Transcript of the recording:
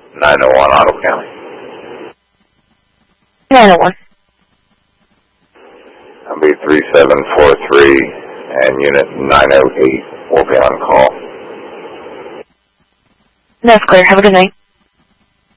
901 Ottawa County. 901. That'll be 3743 and unit 908 will be on call. That's clear. Have a good night.